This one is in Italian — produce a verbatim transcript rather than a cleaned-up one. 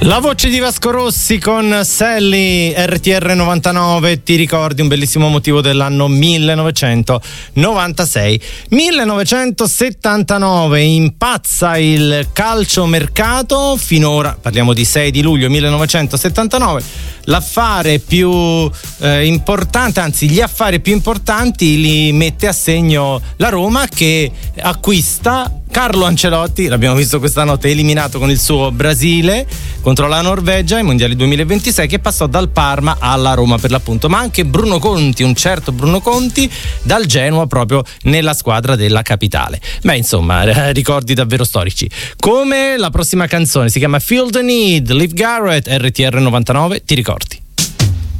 La voce di Vasco Rossi con Sally, R T R novantanove, ti ricordi un bellissimo motivo dell'anno millenovecentonovantasei. millenovecentosettantanove, impazza il calciomercato, finora parliamo di sei di luglio millenovecentosettantanove, l'affare più eh, importante, anzi gli affari più importanti li mette a segno la Roma, che acquista Carlo Ancelotti, l'abbiamo visto questa notte, eliminato con il suo Brasile contro la Norvegia ai mondiali duemilaventisei, che passò dal Parma alla Roma per l'appunto, ma anche Bruno Conti, un certo Bruno Conti, dal Genoa proprio nella squadra della capitale. Beh, insomma, ricordi davvero storici. Come la prossima canzone, si chiama Feel the Need, Liv Garrett, R T R novantanove, ti ricordi?